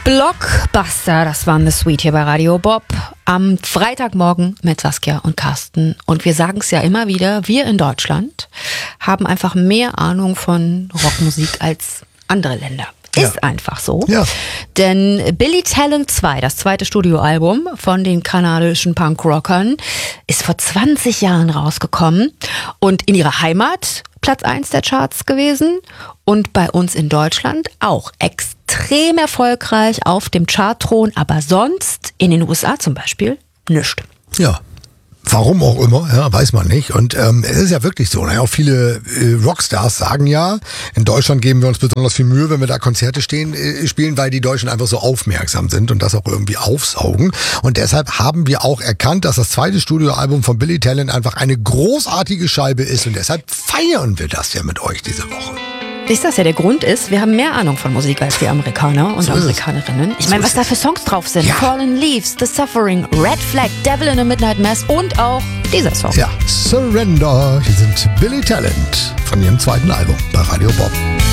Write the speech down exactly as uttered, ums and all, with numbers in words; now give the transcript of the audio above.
Blockbuster, das waren The Sweet hier bei Radio Bob. Am Freitagmorgen mit Saskia und Carsten. Und wir sagen es ja immer wieder, wir in Deutschland haben einfach mehr Ahnung von Rockmusik als andere Länder. Ist ja einfach so. Ja. Denn Billy Talent zwei, das zweite Studioalbum von den kanadischen Punkrockern, ist vor zwanzig Jahren rausgekommen und in ihrer Heimat Platz eins der Charts gewesen und bei uns in Deutschland auch extrem erfolgreich auf dem Chartthron, aber sonst in den U S A zum Beispiel nichts. Ja. Warum auch immer, ja, weiß man nicht. Und ähm, es ist ja wirklich so. Ne? Auch viele äh, Rockstars sagen ja, in Deutschland geben wir uns besonders viel Mühe, wenn wir da Konzerte stehen, äh, spielen, weil die Deutschen einfach so aufmerksam sind und das auch irgendwie aufsaugen. Und deshalb haben wir auch erkannt, dass das zweite Studioalbum von Billy Talent einfach eine großartige Scheibe ist. Und deshalb feiern wir das ja mit euch diese Woche. Ist das ja der Grund ist, wir haben mehr Ahnung von Musik als die Amerikaner und So ist es. Amerikanerinnen. Ich So meine, was ist da es. für Songs drauf sind. Ja. Fallen Leaves, The Suffering, Red Flag, Devil in a Midnight Mass und auch dieser Song. Ja, Surrender. Hier sind Billy Talent von ihrem zweiten Album bei Radio Bob.